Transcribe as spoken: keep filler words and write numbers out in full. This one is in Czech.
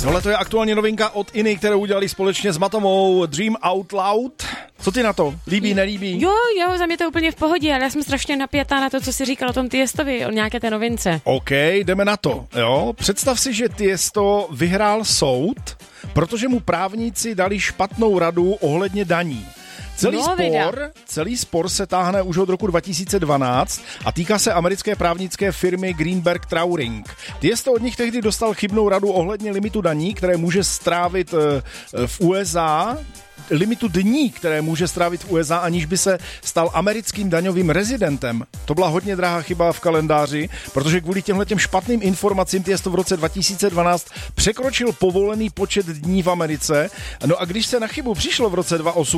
Tohle to je aktuálně novinka od Iny, kterou udělali společně s Matomou, Dream Out Loud. Co ty na to? Líbí, nelíbí? Jo, jo, za mě to úplně v pohodě, ale já jsem strašně napětá na to, co jsi říkal o tom Tiestovi, o nějaké té novince. OK, jdeme na to. Jo, představ si, že Tiesto vyhrál soud, protože mu právníci dali špatnou radu ohledně daní. Celý no, spor, celý spor se táhne už od roku dva tisíce dvanáct a týká se americké právnické firmy Greenberg Traurig. Tiesto od nich tehdy dostal chybnou radu ohledně limitu daní, které může strávit v U S A, limitu dní, které může strávit v U S A, aniž by se stal americkým daňovým rezidentem. To byla hodně drahá chyba v kalendáři, protože kvůli těmhletěm špatným informacím Tiesto v roce dva tisíce dvanáct překročil povolený počet dní v Americe. No a když se na chybu přišlo v roce dva tisíce osm,